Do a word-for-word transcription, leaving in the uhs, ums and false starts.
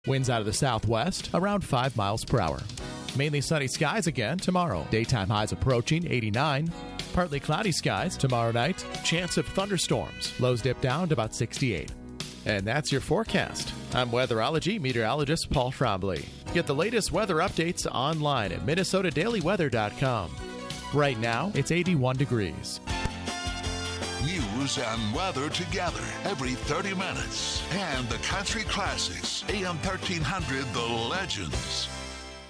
Winds out of the southwest, around five miles per hour. Mainly sunny skies again tomorrow. Daytime highs approaching eighty-nine. Partly cloudy skies tomorrow night. Chance of thunderstorms. Lows dip down to about sixty-eight. And that's your forecast. I'm weatherology meteorologist Paul Trombley. Get the latest weather updates online at Minnesota Daily Weather dot com. Right now, it's eighty-one degrees. News and weather together every thirty minutes. And the country classics, A M thirteen hundred, The Legends.